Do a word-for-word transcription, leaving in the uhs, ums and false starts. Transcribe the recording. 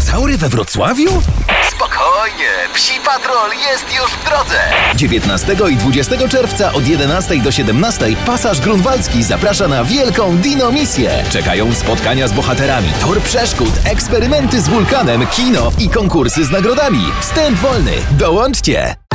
Dinozaury we Wrocławiu? Spokojnie, Psi Patrol jest już w drodze. dziewiętnastego i dwudziestego czerwca od jedenastej do siedemnastej Pasaż Grunwaldzki zaprasza na wielką dino-misję. Czekają spotkania z bohaterami, tor przeszkód, eksperymenty z wulkanem, kino i konkursy z nagrodami. Wstęp wolny. Dołączcie!